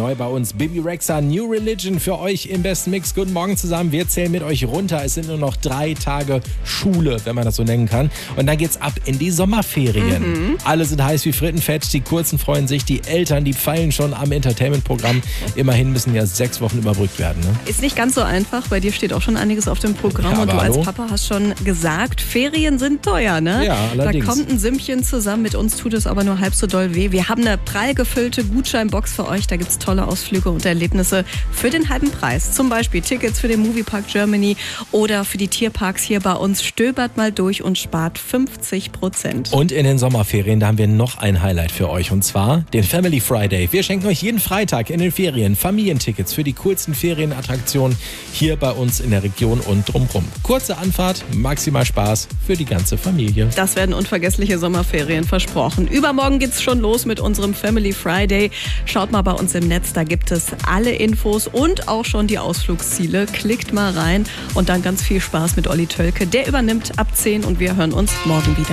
neu bei uns. Bibi Rexha, New Religion für euch im besten Mix. Guten Morgen zusammen. Wir zählen mit euch runter. Es sind nur noch 3 Tage Schule, wenn man das so nennen kann. Und dann geht's ab in die Sommerferien. Alle sind heiß wie Frittenfett. Die Kurzen freuen sich. Die Eltern, die feilen schon am Entertainment-Programm. Immerhin müssen ja 6 Wochen überbrückt werden. Ne? Ist nicht ganz so einfach. Bei dir steht auch schon einiges auf dem Programm. Ja, und du als Papa hast schon gesagt, Ferien sind teuer, ne? Ja, allerdings. Da kommt ein Sümmchen zusammen. Mit uns tut es aber nur halb so doll weh. Wir haben eine prall gefüllte Gutscheinbox für euch. Da gibt es tolle Ausflüge und Erlebnisse für den halben Preis. Zum Beispiel Tickets für den Moviepark Germany oder für die Tierparks hier bei uns. Stöbert mal durch und spart 50%. Und in den Sommerferien, da haben wir noch ein Highlight für euch. Und zwar den Family Friday. Wir schenken euch jeden Freitag in den Ferien Familientickets für die coolsten Ferienattraktionen hier bei uns in der Region und drumherum. Kurze Anfahrt, maximal Spaß für die ganze Familie. Das werden unvergessliche Sommerferien, versprochen. Übermorgen geht's schon los mit unserem Family Friday. Schaut mal bei uns im Netz, da gibt es alle Infos und auch schon die Ausflugsziele. Klickt mal rein und dann ganz viel Spaß mit Olli Tölke. Der übernimmt ab 10 und wir hören uns morgen wieder.